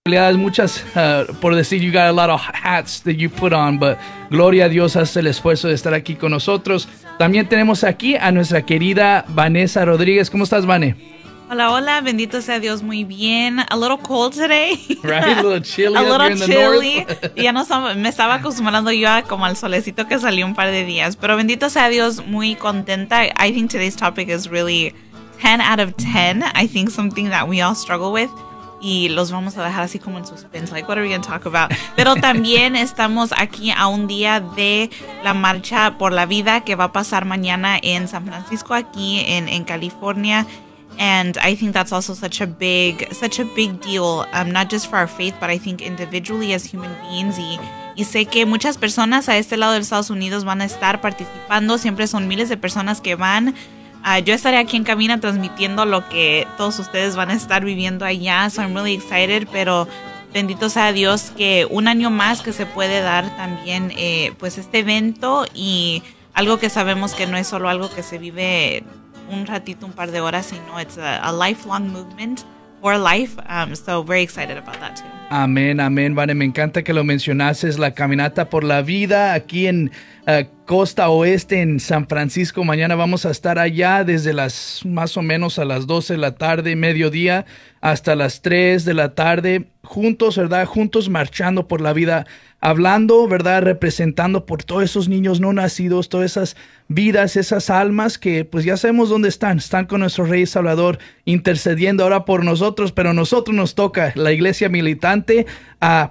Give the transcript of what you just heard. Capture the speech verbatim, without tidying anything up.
Muchas, uh, por decir, you got a lot of hats that you put on, but gloria a Dios, hace el esfuerzo de estar aquí con nosotros. También tenemos aquí a nuestra querida Vanessa Rodríguez. ¿Cómo estás, Vane? Hola, hola, bendito sea Dios, muy bien. A little cold today. Right, a little chilly. A little in the chilly. north. Ya no estaba- me estaba acostumbrando yo a como al solecito que salió un par de días. Pero bendito sea Dios, muy contenta. I think today's topic is really ten out of ten. I think something that we all struggle with. Y los vamos a dejar así como en suspense. Like, what are we going to talk about? Pero también estamos aquí a un día de la marcha por la vida que va a pasar mañana en San Francisco, aquí en, en California. And I think that's also such a big, such a big deal, um, not just for our faith, but I think individually as human beings. Y, y sé que muchas personas a este lado de Estados Unidos van a estar participando. Siempre son miles de personas que van. Uh, yo estaré aquí en cabina transmitiendo lo que todos ustedes van a estar viviendo allá. So I'm really excited, pero bendito sea Dios que un año más que se puede dar también eh, pues este evento, y algo que sabemos que no es solo algo que se vive un ratito, un par de horas, sino it's a, a lifelong movement for life. Um, so very excited about that too. Amén, amén, Vane. Me encanta que lo mencionases, la caminata por la vida aquí en uh, Costa Oeste, en San Francisco. Mañana vamos a estar allá desde las más o menos a las doce de la tarde, mediodía, hasta las tres de la tarde, juntos, ¿verdad? Juntos marchando por la vida, hablando, ¿verdad? Representando por todos esos niños no nacidos, todas esas vidas, esas almas que pues ya sabemos dónde están. Están con nuestro Rey Salvador intercediendo ahora por nosotros, pero a nosotros nos toca, la iglesia militante, a